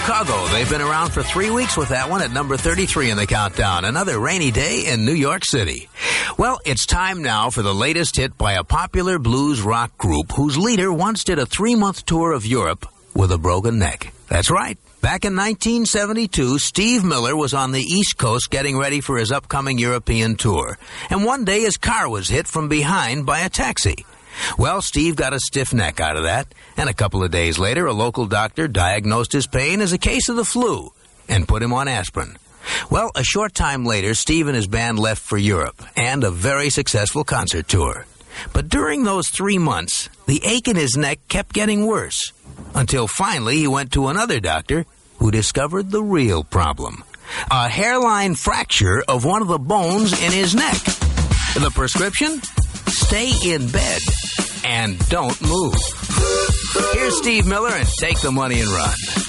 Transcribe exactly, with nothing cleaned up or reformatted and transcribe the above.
Chicago. They've been around for three weeks with that one at number thirty-three in the countdown. Another rainy day in New York City. Well, it's time now for the latest hit by a popular blues rock group whose leader once did a three-month tour of Europe with a broken neck. That's right. Back in nineteen seventy-two, Steve Miller was on the East Coast getting ready for his upcoming European tour. And one day his car was hit from behind by a taxi. Well, Steve got a stiff neck out of that, and a couple of days later, a local doctor diagnosed his pain as a case of the flu and put him on aspirin. Well, a short time later, Steve and his band left for Europe and a very successful concert tour. But during those three months, the ache in his neck kept getting worse, until finally he went to another doctor who discovered the real problem: a hairline fracture of one of the bones in his neck. The prescription? Stay in bed and don't move. Here's Steve Miller and Take the Money and Run.